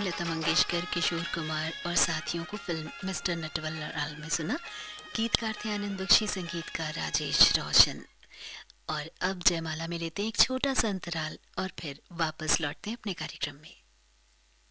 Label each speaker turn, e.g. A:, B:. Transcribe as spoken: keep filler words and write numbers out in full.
A: लता मंगेशकर, किशोर कुमार और साथियों को फिल्म मिस्टर नटवरलाल में सुना। गीतकार थे आनंद बख्शी, संगीतकार राजेश रोशन। और अब जयमाला में लेते हैं एक छोटा सा अंतराल और फिर वापस लौटते हैं अपने कार्यक्रम में।